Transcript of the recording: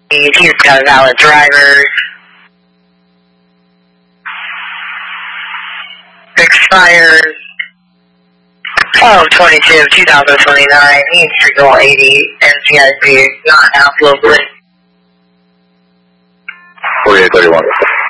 He's got a valid driver. Expires 12/22 2029. He's Streetville 80 NCIC, not out locally. 4831.